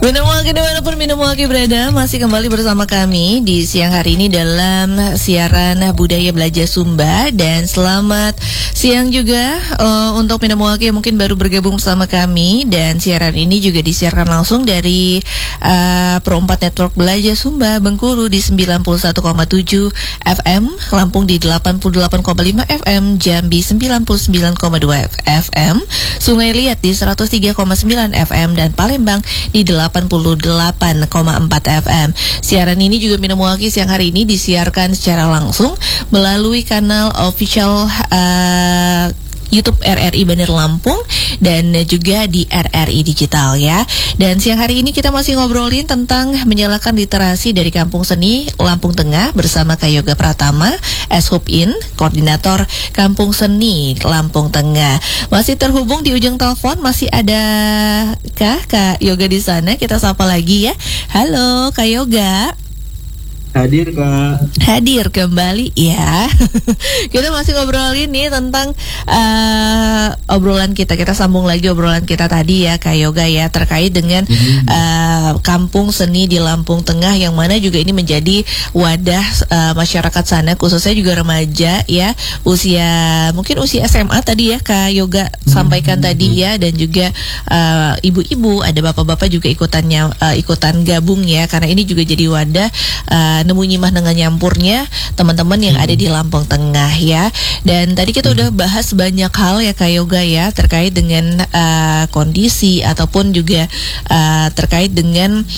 Minumwaki dimanapun Minumwaki berada, masih kembali bersama kami di siang hari ini dalam siaran Budaya Belajar Sumba. Dan selamat siang juga untuk Minumwaki yang mungkin baru bergabung bersama kami. Dan siaran ini juga disiarkan langsung dari Pro 4 Network Belajar Sumba Bengkulu di 91,7 FM, Lampung di 88,5 FM, Jambi 99,2 FM, Sungai Liat di 103,9 FM, dan Palembang di 88,4 FM. Siaran ini juga Minumwaki siang hari ini disiarkan secara langsung melalui kanal official YouTube RRI Bandar Lampung dan juga di RRI Digital ya. Dan siang hari ini kita masih ngobrolin tentang menyalakan literasi dari Kampung Seni Lampung Tengah bersama Kak Yoga Pratama, Eshubin, Koordinator Kampung Seni Lampung Tengah. Masih terhubung di ujung telepon, masih ada Kak Yoga di sana. Kita sapa lagi ya. Halo Kak Yoga. Hadir Kak. Hadir kembali ya. Kita masih ngobrolin nih tentang obrolan kita. Kita sambung lagi obrolan kita tadi ya Kak Yoga ya, terkait dengan kampung seni di Lampung Tengah, yang mana juga ini menjadi wadah masyarakat sana, khususnya juga remaja ya, mungkin usia SMA tadi ya Kak Yoga sampaikan tadi ya, dan juga ibu-ibu, ada bapak-bapak juga ikutan gabung ya, karena ini juga jadi wadah nemu nyimah dengan nyampurnya teman-teman yang ada di Lampung Tengah ya. Dan tadi kita udah bahas banyak hal ya Kak Yoga ya, terkait dengan kondisi ataupun juga terkait dengan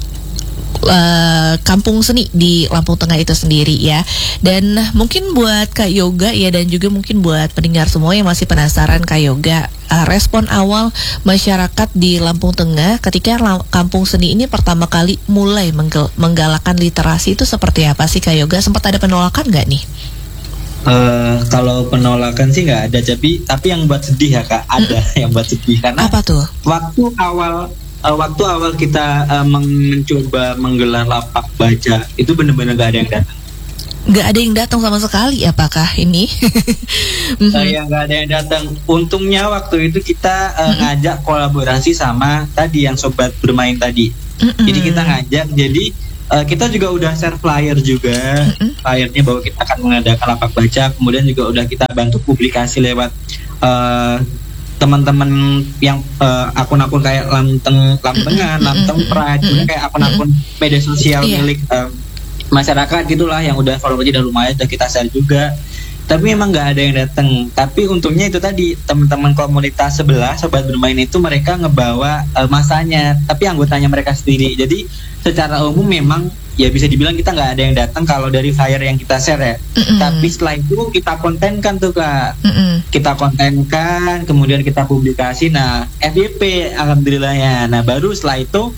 kampung seni di Lampung Tengah itu sendiri ya. Dan mungkin buat Kak Yoga ya, dan juga mungkin buat pendengar semua yang masih penasaran Kak Yoga, respon awal masyarakat di Lampung Tengah ketika kampung seni ini pertama kali mulai menggalakkan literasi itu seperti apa sih Kak Yoga? Sempat ada penolakan nggak nih? Kalau penolakan sih nggak ada, tapi yang buat sedih ya Kak, ada yang buat sedih karena apa tuh? Waktu awal kita mencoba menggelar lapak baca itu benar-benar nggak ada yang datang. Nggak ada yang datang sama sekali, apakah ini? Ya nggak ada yang datang. Untungnya waktu itu kita ngajak kolaborasi sama tadi yang sobat bermain tadi. Jadi kita ngajak, jadi kita juga udah share flyer juga, flyernya bahwa kita akan mengadakan lapak baca. Kemudian juga udah kita bantu publikasi lewat teman-teman yang akun-akun kayak Lamteng Pride, kemudian kayak akun-akun media sosial milik masyarakat gitulah, yang udah follow aja, dan lumayan udah kita share juga. Tapi memang nggak ada yang datang. Tapi untungnya itu tadi, teman-teman komunitas sebelah sobat bermain itu mereka ngebawa masanya, tapi anggotanya mereka sendiri. Jadi secara umum memang ya bisa dibilang kita nggak ada yang datang kalau dari flyer yang kita share ya. Tapi setelah itu kita kontenkan tuh Kak. Kita kontenkan, kemudian kita publikasi. Nah FYP alhamdulillahnya. Nah baru setelah itu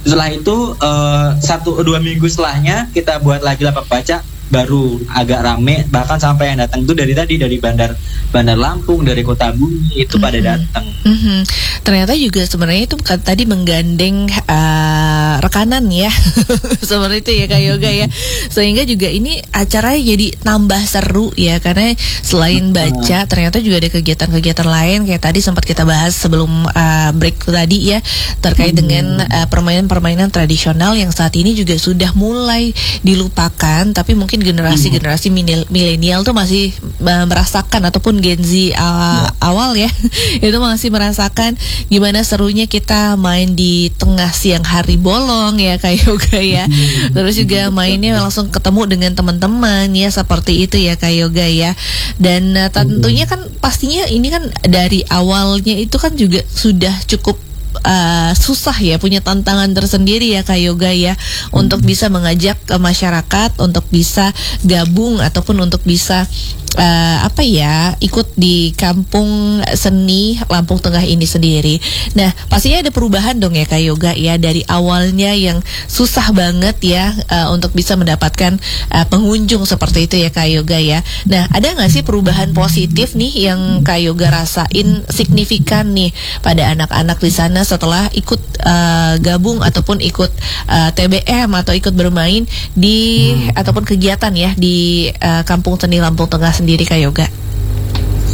1-2 minggu setelahnya kita buat lagi lapak baca, baru agak rame, bahkan sampai yang datang itu dari Bandar Lampung, dari Kota Bumi itu pada datang. Ternyata juga sebenarnya itu tadi menggandeng rekanan ya. Seperti itu ya Kak Yoga ya. Sehingga juga ini acaranya jadi tambah seru ya, karena selain baca ternyata juga ada kegiatan-kegiatan lain kayak tadi sempat kita bahas sebelum break tadi ya, terkait dengan permainan-permainan tradisional yang saat ini juga sudah mulai dilupakan, tapi mungkin generasi milenial tuh masih merasakan, ataupun Gen Z awal ya itu masih merasakan gimana serunya kita main di tengah siang hari bolong ya Kak Yoga ya. Terus juga mainnya langsung ketemu dengan teman-teman ya, seperti itu ya Kak Yoga ya. Dan tentunya kan pastinya ini kan dari awalnya itu kan juga sudah cukup susah ya, punya tantangan tersendiri ya Kak Yoga ya, untuk bisa mengajak ke masyarakat untuk bisa gabung ataupun untuk bisa ikut di kampung seni Lampung Tengah ini sendiri. Nah pastinya ada perubahan dong ya Kak Yoga ya, dari awalnya yang susah banget ya untuk bisa mendapatkan pengunjung seperti itu ya Kak Yoga ya. Nah ada nggak sih perubahan positif nih yang Kak Yoga rasain signifikan nih pada anak-anak di sana setelah ikut gabung ataupun ikut TBM atau ikut bermain di ataupun kegiatan ya di kampung seni Lampung Tengah sendiri Kak Yoga?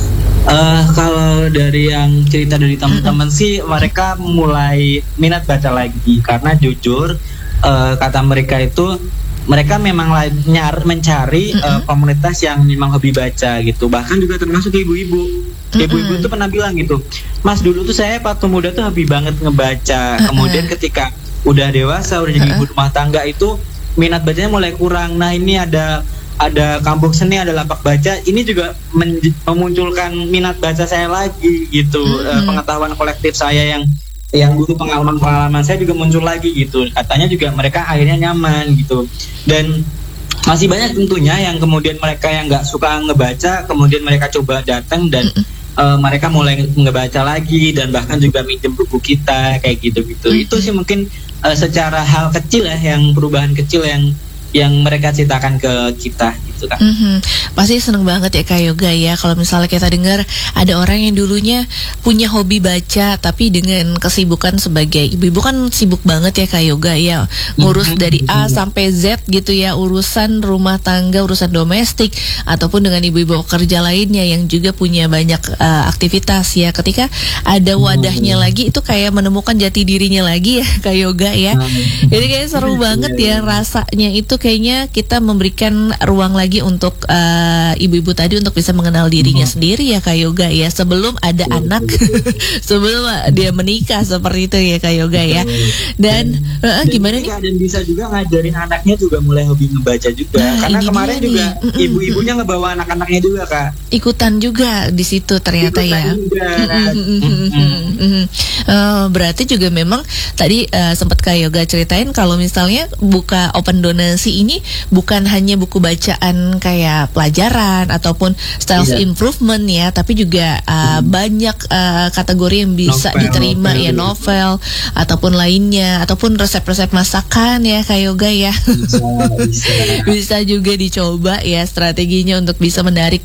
Kalau dari yang cerita dari teman-teman sih, mereka mulai minat baca lagi karena jujur kata mereka itu mereka memang mencari komunitas yang memang hobi baca gitu. Bahkan juga termasuk ibu-ibu. Ibu-ibu tuh pernah bilang gitu, Mas dulu tuh saya waktu muda tuh hobi banget ngebaca. Kemudian ketika udah dewasa, udah jadi ibu rumah tangga itu minat bacanya mulai kurang. Nah ini ada kampung seni, ada lapak baca, ini juga memunculkan minat baca saya lagi gitu. Pengetahuan kolektif saya yang dulu pengalaman saya juga muncul lagi gitu. Katanya juga mereka akhirnya nyaman gitu. Dan masih banyak tentunya yang kemudian mereka yang nggak suka ngebaca, kemudian mereka coba datang dan mereka mulai ngebaca lagi dan bahkan juga minjem buku kita kayak gitu-gitu. Itu sih mungkin secara hal kecil ya, yang perubahan kecil yang mereka ceritakan ke kita gitu kan. Pasti seneng banget ya Kak Yoga ya kalau misalnya kita dengar ada orang yang dulunya punya hobi baca tapi dengan kesibukan sebagai ibu-ibu kan sibuk banget ya Kak Yoga ya, ngurus dari A sampai Z gitu ya, urusan rumah tangga, urusan domestik ataupun dengan ibu-ibu kerja lainnya yang juga punya banyak aktivitas ya. Ketika ada wadahnya lagi itu kayak menemukan jati dirinya lagi ya Kak Yoga ya. Jadi kayak seru banget ya rasanya itu, kayaknya kita memberikan ruang lagi untuk ibu-ibu tadi untuk bisa mengenal dirinya sendiri ya Kak Yoga ya, sebelum ada anak sebelum dia menikah seperti itu ya Kak Yoga ya. Dan gimana nih? Dan bisa juga ngajarin anaknya juga mulai hobi ngebaca juga. Karena kemarin juga ibu-ibunya ngebawa anak-anaknya juga Kak. Ikutan juga di situ ternyata ya. Berarti juga memang tadi sempat Kak Yoga ceritain kalau misalnya buka open donasi ini bukan hanya buku bacaan kayak pelajaran ataupun styles improvement ya, tapi juga banyak kategori yang bisa diterima ya, novel ataupun lainnya, ataupun resep-resep masakan ya Kak Yoga ya. Bisa juga dicoba ya strateginya untuk bisa menarik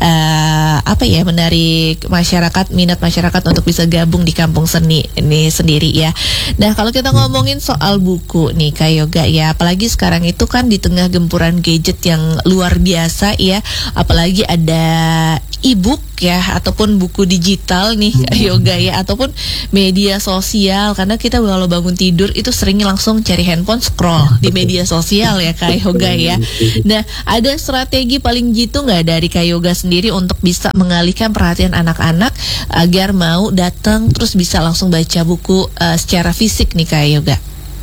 menarik masyarakat, minat masyarakat untuk bisa gabung di kampung seni ini sendiri ya. Nah kalau kita ngomongin soal buku nih Kak Yoga ya, apalagi sekarang itu kan di tengah gempuran gadget yang luar biasa ya, apalagi ada e-book ya ataupun buku digital nih Kak Yoga ya, ataupun media sosial, karena kita kalau bangun tidur itu seringnya langsung cari handphone, scroll di media sosial ya Kak Yoga ya. Nah ada strategi paling jitu nggak dari Kak Yoga sendiri untuk bisa mengalihkan perhatian anak-anak agar mau datang terus bisa langsung baca buku secara fisik nih Kak Yoga?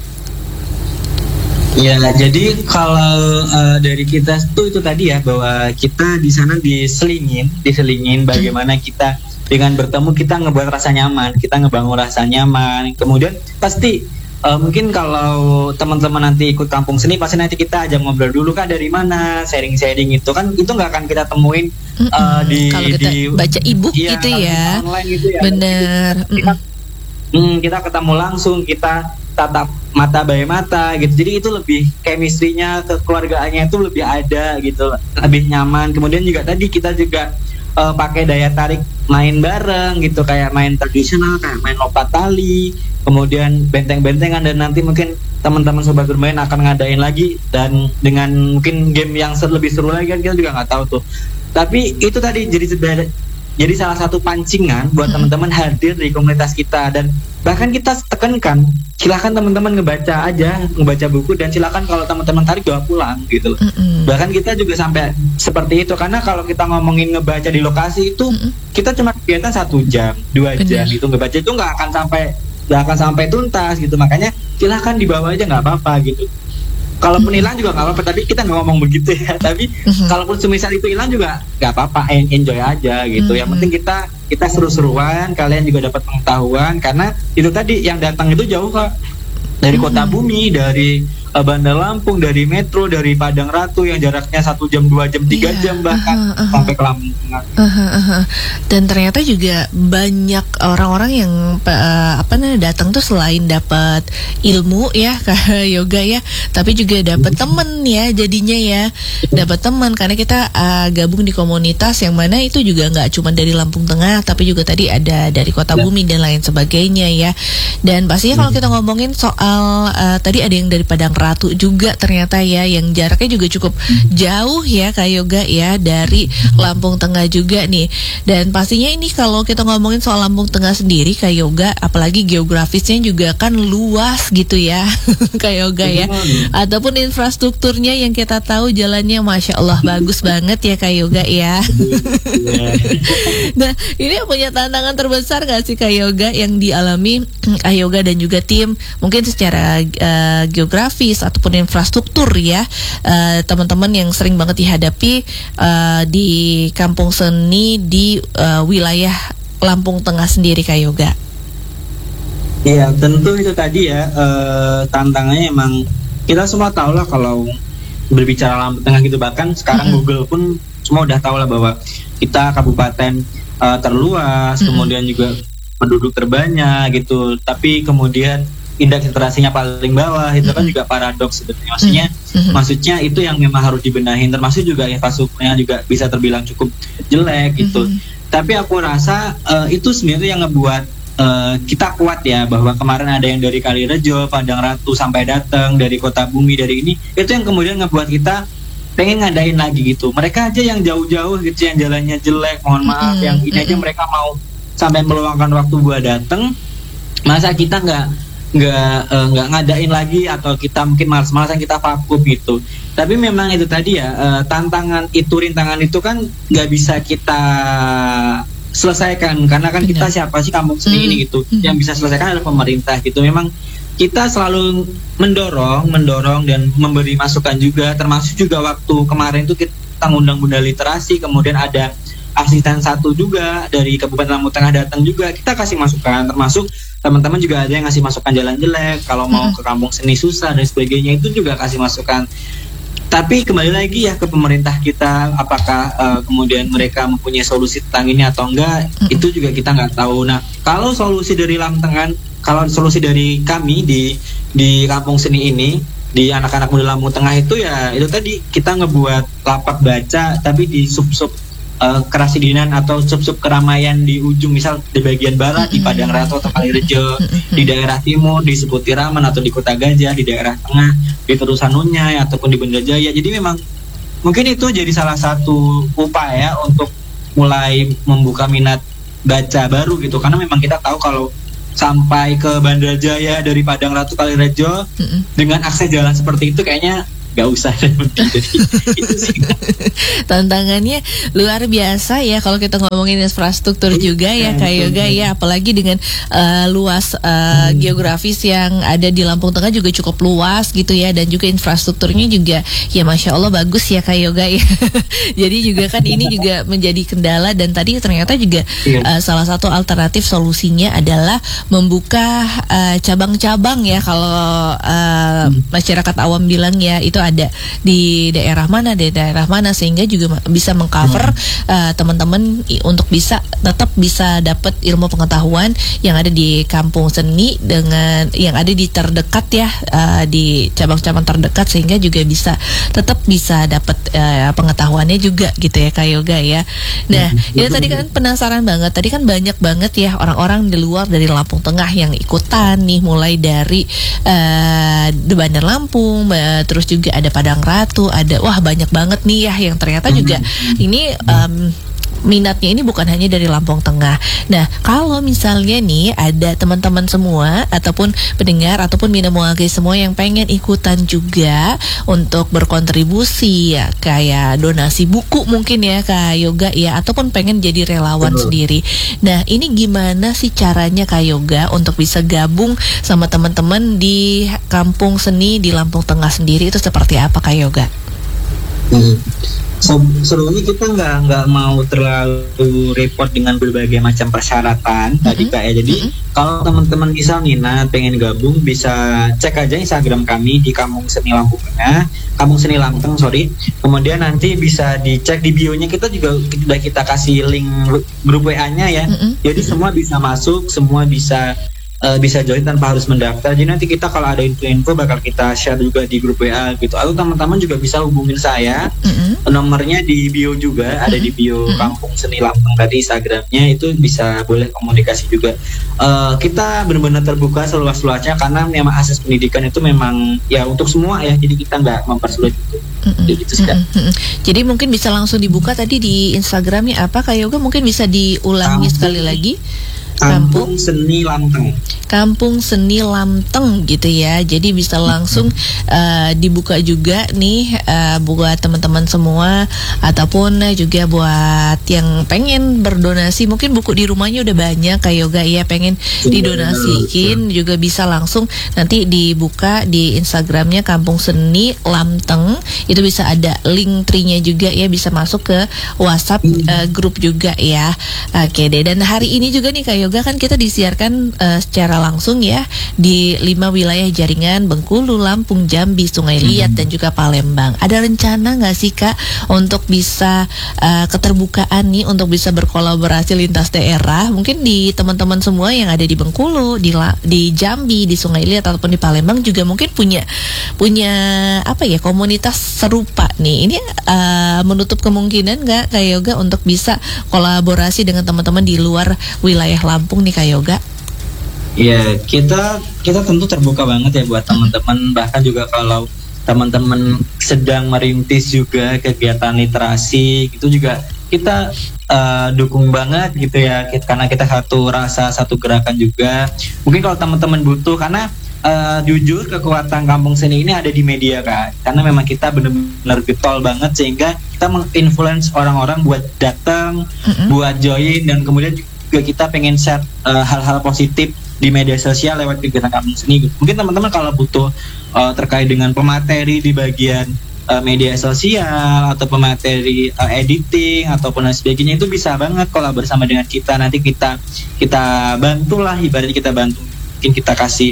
Ya, jadi kalau dari kita itu tadi ya, bahwa kita di sana diselingin bagaimana kita dengan bertemu kita ngebuat rasa nyaman, kita ngebangun rasa nyaman. Kemudian pasti mungkin kalau teman-teman nanti ikut kampung seni, pasti nanti kita ajak ngobrol dulu kan dari mana, sharing itu kan itu nggak akan kita temuin kalau kita baca e-book gitu ya. Online gitu ya. Bener. Kita ketemu langsung, kita tatap mata by mata gitu. Jadi itu lebih chemistry-nya, kekeluargaannya itu lebih ada gitu, lebih nyaman. Kemudian juga tadi kita juga pakai daya tarik main bareng gitu, kayak main tradisional, kayak main lompat tali, kemudian benteng-bentengan, dan nanti mungkin teman-teman sobat bermain akan ngadain lagi dan dengan mungkin game yang lebih seru lagi kan, kita juga nggak tahu tuh. Tapi itu tadi jadi salah satu pancingan buat teman-teman hadir di komunitas kita. Dan bahkan kita tekankan, silakan teman-teman ngebaca buku, dan silakan kalau teman-teman tarik bawa pulang gitu. Bahkan kita juga sampai seperti itu, karena kalau kita ngomongin ngebaca di lokasi itu kita cuma kegiatan 1 jam 2 jam gitu, ngebaca itu nggak akan sampai tuntas gitu. Makanya silakan dibawa aja, nggak apa-apa gitu. Kalaupun hilang juga nggak apa-apa, tapi kita nggak ngomong begitu ya. Tapi kalaupun semisal itu hilang juga nggak apa-apa, enjoy aja gitu. Yang penting kita seru-seruan, kalian juga dapat pengetahuan, karena itu tadi yang datang itu jauh kok, dari kota bumi, dari Bandar Lampung, dari Metro, dari Padang Ratu yang jaraknya 1 jam 2 jam 3 jam bahkan sampai ke Lampung. Dan ternyata juga banyak orang-orang yang datang tuh selain dapat ilmu ya Kak Yoga ya, tapi juga dapat temen ya, jadinya ya dapat teman, karena kita gabung di komunitas yang mana itu juga nggak cuma dari Lampung Tengah, tapi juga tadi ada dari Kota Bumi dan lain sebagainya ya. Dan pastinya kalau kita ngomongin soal tadi ada yang dari Padang Ratu juga ternyata ya, yang jaraknya juga cukup jauh ya Kak Yoga ya dari Lampung Tengah juga nih. Dan pastinya ini kalau kita ngomongin soal Lampung Tengah sendiri Kak Yoga, apalagi geografisnya juga kan luas gitu ya Kak Yoga ya. Ataupun infrastrukturnya yang kita tahu jalannya Masya Allah bagus banget ya Kak Yoga ya. Nah ini punya tantangan terbesar gak sih Kak Yoga yang dialami Kak Yoga dan juga tim, mungkin secara geografis ataupun infrastruktur ya, teman-teman yang sering banget dihadapi di kampung seni di wilayah Lampung Tengah sendiri Kak Yoga? Iya tentu itu tadi ya, tantangannya emang kita semua tahu lah kalau berbicara Lampung Tengah gitu, bahkan sekarang Google pun semua udah tahu lah bahwa kita kabupaten terluas, kemudian juga penduduk terbanyak gitu, tapi kemudian indeks literasinya paling bawah, itu kan juga paradoks sebetulnya. Maksudnya itu yang memang harus dibenahin, termasuk juga infrastrukturnya juga bisa terbilang cukup jelek gitu. Tapi aku rasa itu sebenarnya yang ngebuat kita kuat ya, bahwa kemarin ada yang dari Kalirejo, Padang Ratu sampai datang dari Kota Bumi, dari ini, itu yang kemudian ngebuat kita pengen ngadain lagi gitu. Mereka aja yang jauh-jauh gitu, yang jalannya jelek, mohon maaf, yang ini aja mereka mau sampai meluangkan waktu buat datang. Masa kita nggak ngadain lagi, atau kita mungkin malas-malasan, kita vakum gitu. Tapi memang itu tadi ya, rintangan itu kan nggak bisa kita selesaikan, karena kan kita siapa sih kampung seni ini gitu. Yang bisa selesaikan adalah pemerintah gitu. Memang kita selalu mendorong dan memberi masukan juga, termasuk juga waktu kemarin itu kita ngundang Bunda Literasi, kemudian ada asisten satu juga dari Kabupaten Lampung Tengah datang juga, kita kasih masukan, termasuk teman-teman juga ada yang ngasih masukan jalan jelek, kalau mau ke kampung seni susah dan sebagainya, itu juga kasih masukan. Tapi kembali lagi ya ke pemerintah kita, apakah kemudian mereka mempunyai solusi tentang ini atau enggak, itu juga kita nggak tahu. Nah, kalau solusi dari Lampung Tengah, kalau solusi dari kami di kampung seni ini, di anak-anak muda Lampung Tengah itu ya itu tadi, kita ngebuat lapak baca tapi di sub-sub kerasidinan atau sub-sub keramaian di ujung, misal di bagian barat di Padang Ratu atau Kalirejo, di daerah timur di Seputiraman atau di Kota Gajah, di daerah tengah di Terusanunyai ataupun di Banda Jaya. Jadi memang mungkin itu jadi salah satu upaya untuk mulai membuka minat baca baru gitu, karena memang kita tahu kalau sampai ke Banda Jaya dari Padang Ratu Kalirejo dengan akses jalan seperti itu kayaknya gak usah. Jadi itu sih tantangannya luar biasa ya kalau kita ngomongin infrastruktur juga ya Kak Yoga ya, apalagi dengan luas geografis yang ada di Lampung Tengah juga cukup luas gitu ya, dan juga infrastrukturnya juga ya Masya Allah bagus ya Kak Yoga ya. Jadi juga kan ini juga menjadi kendala, dan tadi ternyata juga salah satu alternatif solusinya adalah membuka cabang-cabang ya, kalau masyarakat awam bilang ya, itu ada di daerah mana, sehingga juga bisa mengcover teman-teman untuk bisa tetap bisa dapat ilmu pengetahuan yang ada di kampung seni dengan yang ada di terdekat ya, di cabang-cabang terdekat, sehingga juga bisa tetap bisa dapat pengetahuannya juga gitu ya Kak Yoga ya. Nah, ini tadi kan penasaran banget, tadi kan banyak banget ya orang-orang di luar dari Lampung Tengah yang ikutan nih, mulai dari di Bandar Lampung, terus juga ada Padang Ratu, ada banyak banget nih ya yang ternyata juga ini minatnya ini bukan hanya dari Lampung Tengah. Nah, kalau misalnya nih ada teman-teman semua ataupun pendengar ataupun Bina Muagi semua yang pengen ikutan juga untuk berkontribusi ya, kayak donasi buku mungkin ya Kak Yoga ya, ataupun pengen jadi relawan sendiri. Nah, ini gimana sih caranya Kak Yoga untuk bisa gabung sama teman-teman di kampung seni di Lampung Tengah sendiri, itu seperti apa Kak Yoga? Sebelumnya kita nggak mau terlalu repot dengan berbagai macam persyaratan tadi Kak ya. Jadi kalau teman-teman misal minat pengen gabung, bisa cek aja Instagram kami di Kampung Seni Lampung Tengah, Kampung Seni Lampung Kemudian nanti bisa dicek di bio-nya, kita juga sudah kita kasih link grup WA-nya ya. Jadi semua bisa masuk, semua bisa bisa join tanpa harus mendaftar. Jadi nanti kita kalau ada info bakal kita share juga di grup WA gitu. Atau teman-teman juga bisa hubungin saya. Nomornya di bio juga, ada di bio Kampung Seni Lampung tadi Instagramnya, itu bisa boleh komunikasi juga. Kita benar-benar terbuka seluas-luasnya karena memang akses pendidikan itu memang ya untuk semua ya. Jadi kita nggak mempersulit itu. Gitu sih, Jadi mungkin bisa langsung dibuka tadi di Instagramnya apa Kak Yoga, mungkin bisa diulangi sekali lagi. Kampung Seni Lamteng. Kampung Seni Lamteng gitu ya. Jadi bisa langsung dibuka juga nih buat teman-teman semua, ataupun juga buat yang pengen berdonasi. Mungkin buku di rumahnya udah banyak Kak Yoga ya, pengen didonasikin juga bisa langsung nanti dibuka di Instagramnya Kampung Seni Lamteng. Itu bisa ada link tree-nya juga ya, bisa masuk ke WhatsApp grup juga ya. Oke deh. Dan hari ini juga nih Kak Yoga, kan kita disiarkan secara langsung ya di 5 wilayah jaringan Bengkulu, Lampung, Jambi, Sungai Liat dan juga Palembang. Ada rencana nggak sih Kak untuk bisa keterbukaan nih untuk bisa berkolaborasi lintas daerah? Mungkin di teman-teman semua yang ada di Bengkulu, di Jambi, di Sungai Liat ataupun di Palembang juga mungkin punya apa ya, komunitas serupa nih. Ini menutup kemungkinan nggak Kak Yoga untuk bisa kolaborasi dengan teman-teman di luar wilayah Lampung nih Kak Yoga? Ya, kita tentu terbuka banget ya buat teman-teman. Bahkan juga kalau teman-teman sedang merintis juga kegiatan literasi, itu juga kita dukung banget gitu ya, karena kita satu rasa, satu gerakan juga. Mungkin kalau teman-teman butuh, karena jujur kekuatan Kampung Seni ini ada di media Kak, karena memang kita benar-benar getol banget sehingga kita menginfluence orang-orang buat datang, buat join, dan kemudian juga kita pengen share hal-hal positif di media sosial lewat kegiatan Kampung Seni. Mungkin teman-teman kalau butuh terkait dengan pemateri di bagian media sosial atau pemateri editing ataupun sebagainya, itu bisa banget kolab bersama dengan kita. Nanti kita bantulah, ibaratnya kita bantu, mungkin kita kasih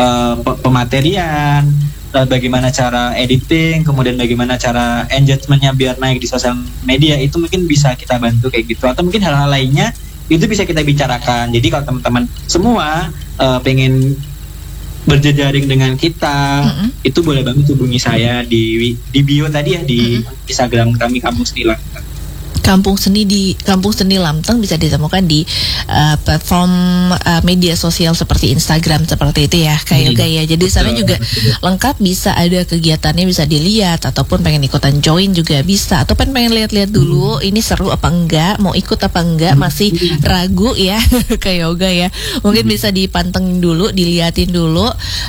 pematerian, bagaimana cara editing, kemudian bagaimana cara engagementnya biar naik di sosial media, itu mungkin bisa kita bantu kayak gitu. Atau mungkin hal-hal lainnya itu bisa kita bicarakan. Jadi kalau teman-teman semua pengen berjejaring dengan kita, itu boleh banget hubungi saya di bio tadi ya, di Instagram kami Kampung Seni Lamteng. Kampung Seni Lamteng bisa ditemukan di platform media sosial seperti Instagram seperti itu ya Kak Yoga ya. Jadi sana juga lengkap, bisa ada kegiatannya, bisa dilihat, ataupun pengen ikutan join juga bisa, atau pengen lihat-lihat dulu ini seru apa enggak, mau ikut apa enggak, masih ragu ya Kak Yoga ya. Mungkin bisa dipantengin dulu, diliatin dulu,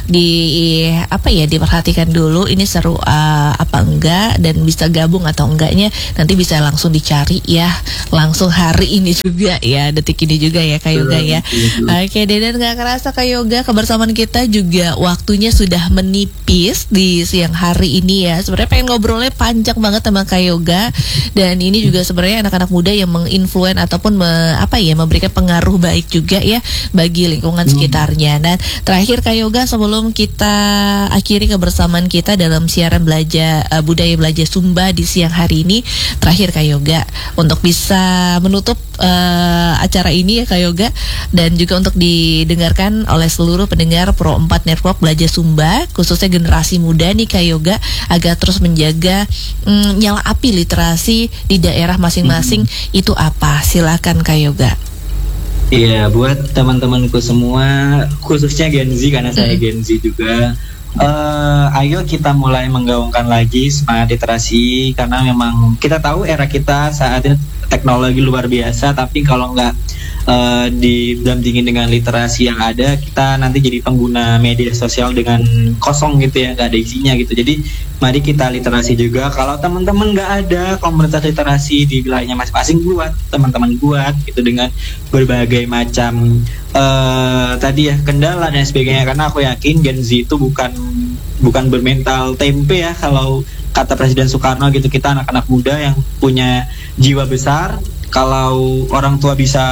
diperhatikan dulu ini seru apa enggak, dan bisa gabung atau enggaknya nanti bisa langsung dicari ya, langsung hari ini juga ya, detik ini juga ya Kak Yoga ya. Oke deh, dan gak kerasa Kak Yoga, kebersamaan kita juga waktunya sudah menipis di siang hari ini ya. Sebenarnya pengen ngobrolnya panjang banget sama Kak Yoga, dan ini juga sebenarnya anak-anak muda yang menginfluen ataupun memberikan pengaruh baik juga ya bagi lingkungan sekitarnya. Dan terakhir Kak Yoga, sebelum kita akhiri kebersamaan kita dalam siaran budaya belajar Sumba di siang hari ini, terakhir Kak Yoga, untuk bisa menutup acara ini ya Kak Yoga, dan juga untuk didengarkan oleh seluruh pendengar Pro 4 Network Belajar Sumba, khususnya generasi muda nih Kak Yoga, agar terus menjaga nyala api literasi di daerah masing-masing, itu apa? Silakan Kak Yoga. Iya, buat teman-temanku semua, khususnya Gen Z, karena saya Gen Z juga, ayo kita mulai menggaungkan lagi semangat literasi, karena memang kita tahu era kita saat ini teknologi luar biasa, tapi kalau nggak didampingin dengan literasi yang ada, kita nanti jadi pengguna media sosial dengan kosong gitu ya, nggak ada isinya gitu. Jadi mari kita literasi juga. Kalau teman-teman nggak ada komunitas literasi di wilayahnya masing-masing, buat teman-teman buat gitu, dengan berbagai macam tadi ya kendala dan sebagainya, karena aku yakin Gen Z itu bukan bermental tempe ya, kalau kata Presiden Soekarno gitu. Kita anak-anak muda yang punya jiwa besar. Kalau orang tua bisa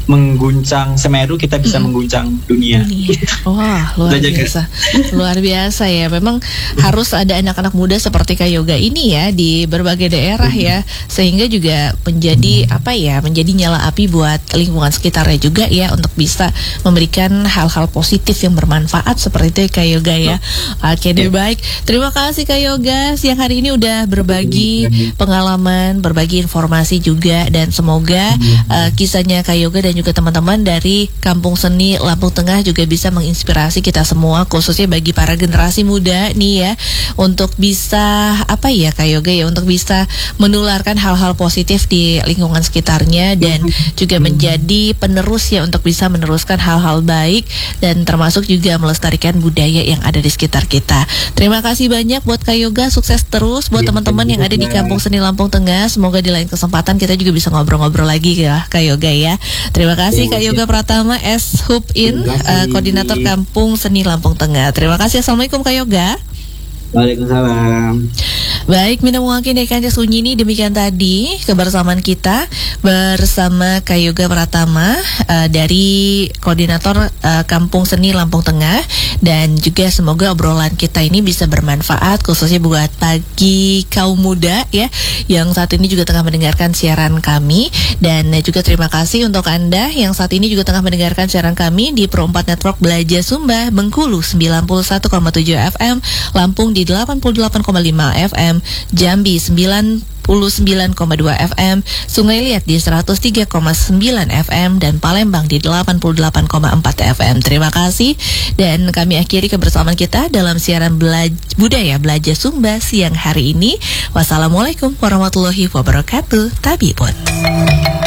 mengguncang Semeru, kita bisa mengguncang dunia. Wah, luar biasa ya. Memang harus ada anak-anak muda seperti Kak Yoga ini ya di berbagai daerah ya, sehingga juga menjadi menjadi nyala api buat lingkungan sekitarnya juga ya, untuk bisa memberikan hal-hal positif yang bermanfaat seperti itu Kak Yoga ya. Oke deh, baik. Terima kasih Kak Yoga siang hari ini udah berbagi pengalaman, berbagi informasi juga, dan semoga kisahnya Kak Yoga dan juga teman-teman dari Kampung Seni Lampung Tengah juga bisa menginspirasi kita semua, khususnya bagi para generasi muda nih ya, untuk bisa Kak Yoga ya, untuk bisa menularkan hal-hal positif di lingkungan sekitarnya, dan juga menjadi penerus ya, untuk bisa meneruskan hal-hal baik dan termasuk juga melestarikan budaya yang ada di sekitar kita. Terima kasih banyak buat Kak Yoga, sukses terus buat teman-teman yang ada di Kampung Seni Lampung Tengah. Semoga di lain kesempatan kita juga bisa ngobrol-ngobrol lagi ya Kak Yoga ya. Terima kasih Kak Yoga Pratama, S-Hub-In, Koordinator Kampung Seni Lampung Tengah. Terima kasih. Assalamualaikum Kak Yoga. Waalaikumsalam. Baik, Mina mewakili dari Kancah Sunyi ini, demikian tadi kebersamaan kita bersama Kak Yoga Pratama dari Koordinator Kampung Seni Lampung Tengah, dan juga semoga obrolan kita ini bisa bermanfaat khususnya buat bagi kaum muda ya yang saat ini juga tengah mendengarkan siaran kami, dan juga terima kasih untuk Anda yang saat ini juga tengah mendengarkan siaran kami di Pro 4 Network Belaja Sumba, Bengkulu 91,7 FM, Lampung di 88,5 FM, Jambi 99,2 FM, Sungai Liat di 103,9 FM, dan Palembang di 88,4 FM. Terima kasih, dan kami akhiri kebersamaan kita dalam siaran Budaya Belaja Sumba siang hari ini. Wassalamualaikum warahmatullahi wabarakatuh. Tabibun.